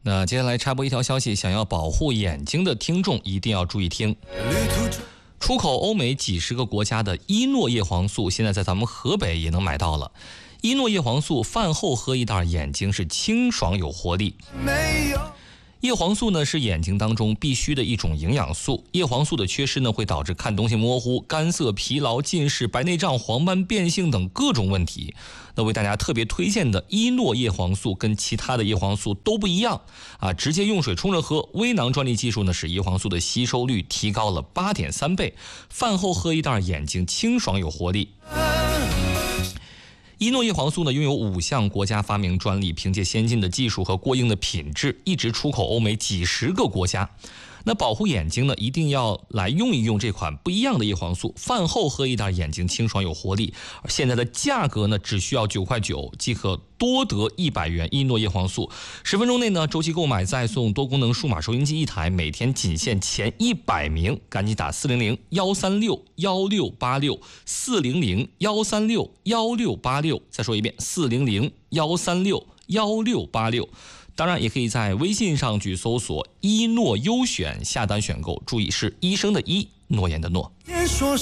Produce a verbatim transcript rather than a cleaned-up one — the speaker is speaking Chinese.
那接下来插播一条消息，想要保护眼睛的听众一定要注意听。出口欧美几十个国家的伊诺叶黄素，现在在咱们河北也能买到了。伊诺叶黄素饭后喝一袋，眼睛是清爽有活力。叶黄素呢是眼睛当中必须的一种营养素，叶黄素的缺失呢会导致看东西模糊、干涩、疲劳、近视、白内障、黄斑变性等各种问题。那为大家特别推荐的伊诺叶黄素跟其他的叶黄素都不一样啊，直接用水冲着喝。微囊专利技术呢使叶黄素的吸收率提高了 八点三倍，饭后喝一袋，眼睛清爽有活力。伊诺叶黄素呢，拥有五项国家发明专利，凭借先进的技术和过硬的品质，一直出口欧美几十个国家。那保护眼睛呢，一定要来用一用这款不一样的叶黄素，饭后喝一袋，眼睛清爽有活力。现在的价格呢，只需要九块九即可多得一百元伊诺叶黄素。十分钟内呢，周期购买再送多功能数码收音机一台，每天仅限前一百名，赶紧打四零零幺三六幺六八六四零零幺三六幺六八六，再说一遍四零零幺三六幺六八六。当然也可以在微信上去搜索伊诺优选下单选购，注意是医生的医，诺言的诺。